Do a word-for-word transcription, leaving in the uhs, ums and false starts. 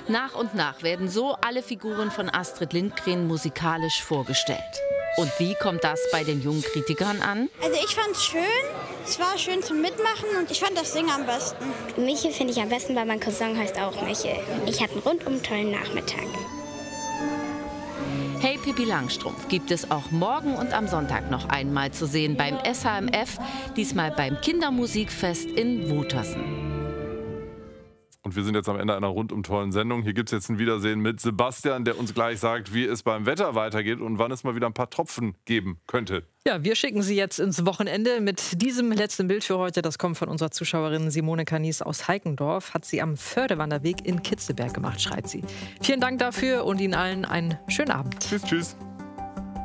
Nach und nach werden so alle Figuren von Astrid Lindgren musikalisch vorgestellt. Und wie kommt das bei den jungen Kritikern an? Also ich fand es schön, es war schön zum Mitmachen und ich fand das Singen am besten. Michel finde ich am besten, weil mein Cousin heißt auch Michel. Ich hatte einen rundum tollen Nachmittag. Hey Pippi Langstrumpf gibt es auch morgen und am Sonntag noch einmal zu sehen beim S H M F, diesmal beim Kindermusikfest in Wutersen. Und wir sind jetzt am Ende einer rundum tollen Sendung. Hier gibt es jetzt ein Wiedersehen mit Sebastian, der uns gleich sagt, wie es beim Wetter weitergeht und wann es mal wieder ein paar Tropfen geben könnte. Ja, wir schicken Sie jetzt ins Wochenende mit diesem letzten Bild für heute. Das kommt von unserer Zuschauerin Simone Kanis aus Heikendorf. Hat sie am Fördewanderweg in Kitzelberg gemacht, schreibt sie. Vielen Dank dafür und Ihnen allen einen schönen Abend. Tschüss, tschüss.